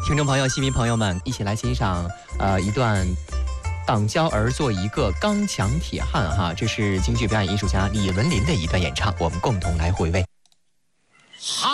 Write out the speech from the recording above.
听众朋友、戏迷朋友们，一起来欣赏一段党交而作一个刚强铁汉哈，这是京剧表演艺术家李文林的一段演唱，我们共同来回味。 好。